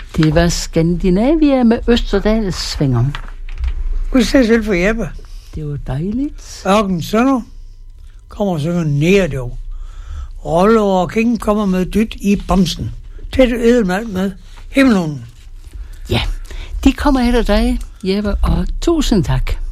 Det var Skandinavia med Østerdals Svinger. Husk det selv for Jeppe. Det var dejligt. Ørken Sønder kommer og synger Nerdøv. Rollo og King kommer med Dyt i Bamsen. Tæt Edelmand med Himmelhunden. Ja, de kommer efter dig, Jeppe, og tusind tak.